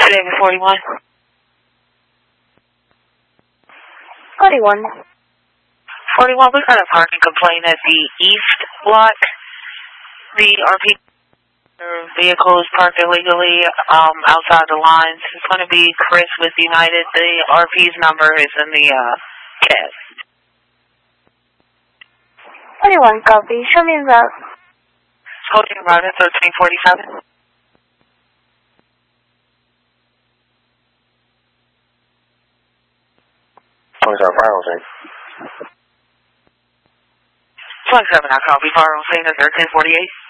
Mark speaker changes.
Speaker 1: David 41.
Speaker 2: 41.
Speaker 1: 41, we've got a parking complaint at the east block. The RP vehicle is parked illegally outside the lines. It's going to be Chris with United. The RP's number is in the chat.
Speaker 2: 41, copy. Show me the route.
Speaker 1: Holding route at 1347.
Speaker 3: St.
Speaker 1: 27, I copy. Fire on scene at 1348.